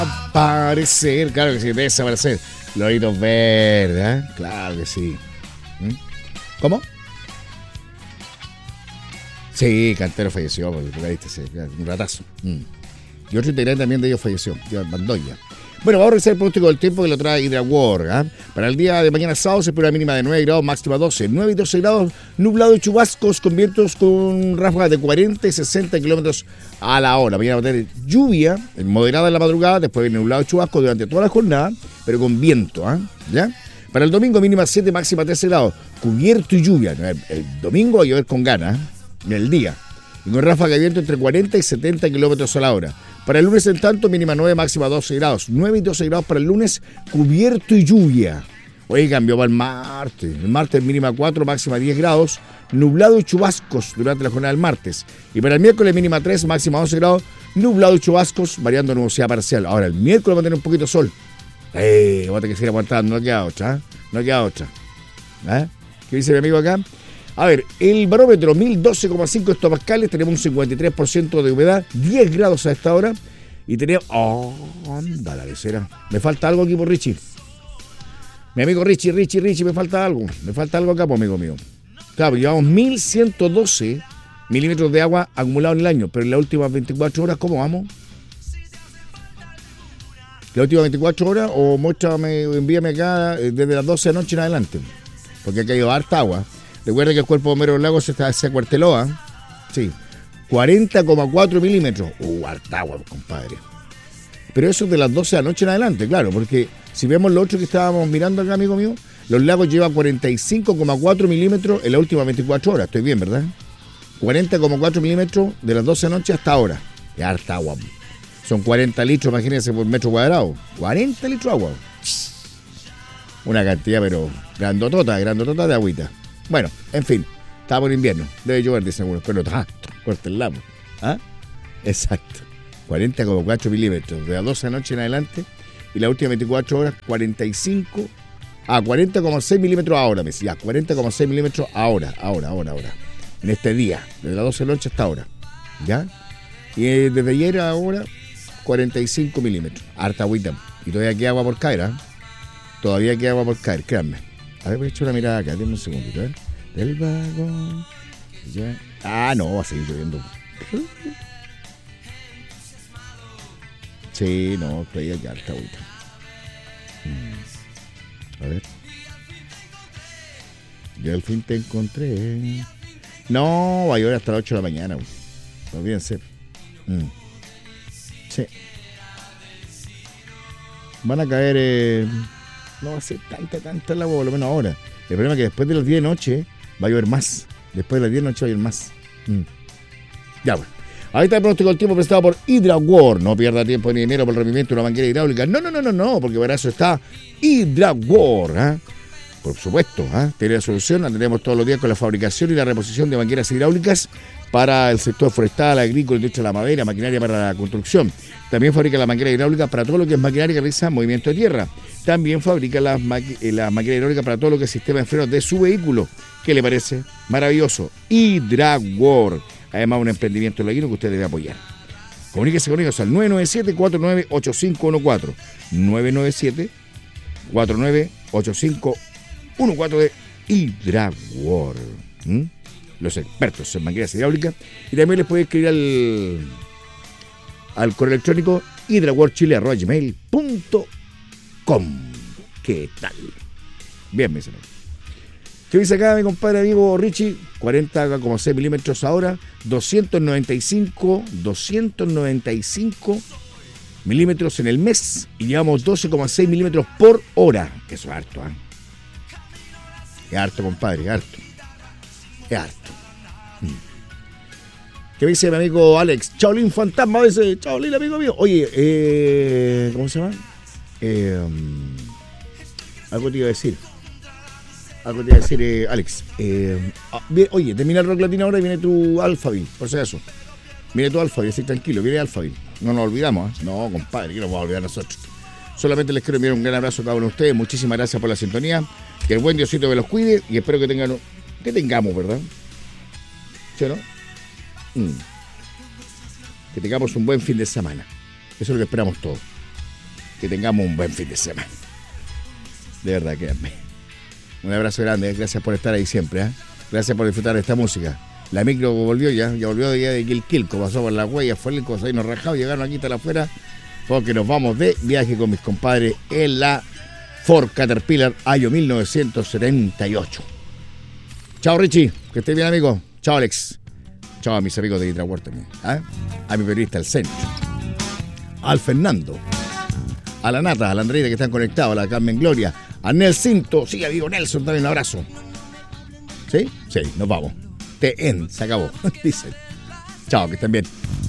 Aparecer, claro que sí, desaparecer. Loritos verdes, ¿eh? Claro que sí. ¿Cómo? Sí, Cantero falleció, porque tú caíste, sí, un ratazo. Y otro integrante también de ellos falleció, Bandoya. Bueno, vamos a revisar el pronóstico del tiempo que lo trae HidraWorld, ¿eh? Para el día de mañana sábado se espera una mínima de 9 grados, máxima 12. 9 y 12 grados, nublado y chubascos con vientos con ráfagas de 40 y 60 kilómetros a la hora. Mañana va a tener lluvia moderada en la madrugada, después viene nublado y chubascos durante toda la jornada, pero con viento, ¿eh? ¿Ya? Para el domingo mínima 7, máxima 13 grados, cubierto y lluvia. El domingo va a llover con ganas, ¿eh? En el día. Y con ráfaga de viento entre 40 y 70 kilómetros a la hora. Para el lunes, en tanto, mínima 9, máxima 12 grados. 9 y 12 grados para el lunes, cubierto y lluvia. Hoy cambió para el martes. El martes, mínima 4, máxima 10 grados. Nublado y chubascos durante la jornada del martes. Y para el miércoles, mínima 3, máxima 11 grados. Nublado y chubascos, variando nubosidad parcial. Ahora, el miércoles va a tener un poquito de sol. Voy a tener que seguir aguantando. No queda otra. No queda otra. ¿Qué dice mi amigo acá? A ver, el barómetro 1012,5 hectopascales, tenemos un 53% de humedad, 10 grados a esta hora, y tenemos... ¡Anda la lecera! Me falta algo aquí por Richie. Mi amigo Richie, me falta algo. Me falta algo acá, pues, amigo mío. Claro, llevamos 1112 milímetros de agua acumulados en el año, pero en las últimas 24 horas, ¿cómo vamos? Las últimas 24 horas, o muéstrame, envíame acá desde las 12 de la noche en adelante, porque ha caído harta agua. Recuerda que el cuerpo de Bombero del Lago se acuarteló, ¿eh? Sí. 40,4 milímetros. Harta agua, compadre. Pero eso es de las 12 de la noche en adelante, claro, porque si vemos lo otro que estábamos mirando acá, amigo mío, los lagos llevan 45,4 milímetros en las últimas 24 horas. Estoy bien, ¿verdad? 40,4 milímetros de las 12 de la noche hasta ahora. Es harta agua. Son 40 litros, imagínense, por metro cuadrado. 40 litros de agua. Una cantidad, pero grandotota de agüita. Bueno, en fin, estamos en invierno. Debe llover, dicen algunos, pero corten el lago. Exacto. 40,4 milímetros de las 12 de la noche en adelante. Y las últimas 24 horas, 40,6 milímetros ahora. Ya, 40,6 milímetros ahora. En este día, desde las 12 de la noche hasta ahora. ¿Ya? Y desde ayer a ahora, 45 milímetros. Harta agüita. Y todavía queda agua por caer, Todavía queda agua por caer, créanme. A ver, voy a echar una mirada acá, denme un segundito, ¿eh? Del vagón. Ya. No, va a seguir lloviendo. Sí, no, todavía ya está agüita. A ver. Yo al fin te encontré. No, va a llover hasta las 8 de la mañana. Olvídense. Sí. Van a caer... No va a ser tanta el agua, por lo menos ahora. El problema es que después de las 10 de noche va a llover más. Después de las 10 de noche va a llover más. Ya, bueno. Ahí está el pronóstico del tiempo presentado por HidraWorld. No pierda tiempo ni dinero por el rompimiento de una manguera hidráulica. No, porque para eso está HidraWorld. Por supuesto, tiene la solución. La tenemos todos los días con la fabricación y la reposición de mangueras hidráulicas para el sector forestal, agrícola, industria de la madera, maquinaria para la construcción. También fabrica la manguera hidráulica para todo lo que es maquinaria que realiza movimiento de tierra. También fabrica la máquina hidráulica para todo lo que es sistema de frenos de su vehículo. ¿Qué le parece? Maravilloso. HidraWorld. Además, un emprendimiento laguino que usted debe apoyar. Comuníquese con ellos al 997-498514. 997-498514 de HidraWorld. Los expertos en mangueras hidráulicas. Y también les puede escribir al correo electrónico hidraworldchile@gmail.com. ¿Qué tal? Bien, mis amigos. ¿Qué dice acá mi compadre amigo Richie? 40,6 milímetros ahora, 295 milímetros en el mes y llevamos 12,6 milímetros por hora. Eso es harto, Es harto, compadre, es harto. ¿Qué dice mi amigo Alex? Chaolín Fantasma, dice Chaolín, amigo mío. Oye, ¿cómo se llama? Algo te iba a decir, Alex. Oye, termina el Rock Latino ahora y viene tu Alphaville, por si acaso. Viene tu Alphaville, así tranquilo, viene Alphaville. No nos olvidamos, No, compadre, que nos vamos a olvidar nosotros. Solamente les quiero enviar un gran abrazo a cada uno de ustedes. Muchísimas gracias por la sintonía. Que el buen Diosito me los cuide y espero que tengamos, ¿verdad? ¿Sí o no? Que tengamos un buen fin de semana. Eso es lo que esperamos todos. que tengamos un buen fin de semana. De verdad, créanme. Un abrazo grande, gracias por estar ahí siempre, ¿eh? Gracias por disfrutar de esta música. La micro volvió ya volvió de Quilquilco, pasó por las huellas, fue el cosa y nos rajamos, llegaron aquí hasta la afuera, porque nos vamos de viaje con mis compadres en la Ford Caterpillar año 1978. Chao Richie, que estés bien amigo. Chao Alex. Chao a mis amigos de Hidraward también, ¿eh? A mi periodista El Centro, al Fernando, a la Nata, a la Andreita que están conectados, a la Carmen Gloria, a Nelsinto, sí, amigo Nelson, también un abrazo. ¿Sí? Sí, nos vamos. Se acabó, dicen. Chao, que estén bien.